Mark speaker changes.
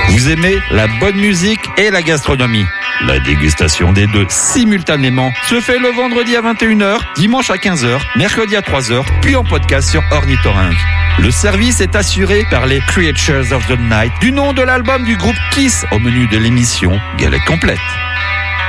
Speaker 1: Vous aimez la bonne musique et la gastronomie? La dégustation des deux simultanément se fait le vendredi à 21h, dimanche à 15h, mercredi à 3h, puis en podcast sur Ornithorynque. Le service est assuré par les Creatures of the Night, du nom de l'album du groupe Kiss au menu de l'émission Galette Complète.